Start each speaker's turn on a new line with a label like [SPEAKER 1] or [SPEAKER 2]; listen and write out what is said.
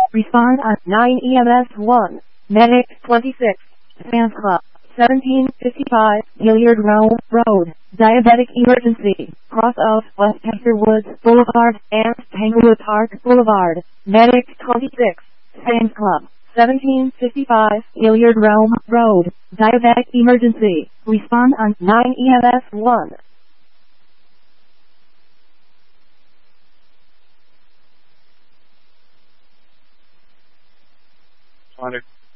[SPEAKER 1] Respond on 9 EMS 1. Medic 26. Sam's Club 1755 Hilliard Road. Diabetic emergency. Cross of Westchester Woods Boulevard and Tanglewood Park Boulevard. Medic 26. Sam's Club 1755 Hilliard Road. Diabetic emergency. Respond on 9 EMS 1.
[SPEAKER 2] Responder.